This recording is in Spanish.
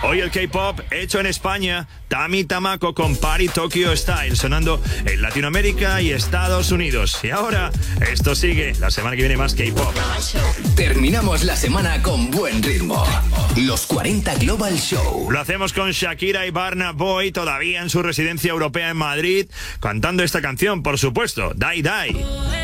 Hoy el K-pop hecho en España, Tami Tamako con Party Tokyo Style, sonando en Latinoamérica y Estados Unidos. Y ahora, esto sigue. La semana que viene más K-pop. Terminamos la semana con buen ritmo. Los 40 Global Show. Lo hacemos con Shakira y Burna Boy, todavía en su residencia europea en Madrid, cantando esta canción, por supuesto, Die Die.